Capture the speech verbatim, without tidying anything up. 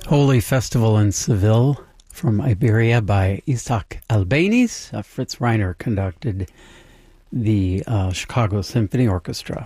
Holy Festival in Seville from Iberia by Isaac Albéniz. Uh, Fritz Reiner conducted the uh, Chicago Symphony Orchestra.